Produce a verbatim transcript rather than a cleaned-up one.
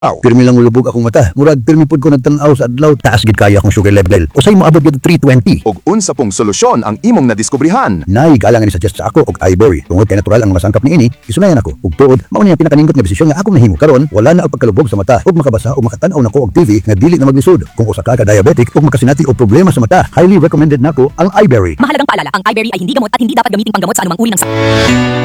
Aw, pirmi lang ulubog akong mata. Murag pirmi pud ko nagtan-aw sa adlaw, taas gid kaya akong sugar level. Usay mo abot gid three twenty. Og unsa pong solusyon ang imong nadiskubrihan? Nay galang ni suggest sa ako og ivory. Tungod kay natural ang masangkap niini, isunayan ako. Ug tuod, mao ni ang pinakaningkot nga desisyon nga akong nahimo karon, wala na og pagkalubog sa mata ug makabasa ug makatan-aw nako og T V nga dili na maglisod. Kung usa ka ka diabetic ug makasinati og problema sa mata, highly recommended nako ang ivory. Mahalagang paalala, ang iBerry ay hindi gamot at hindi dapat gamitin panggamot sa anumang uri ng sakit.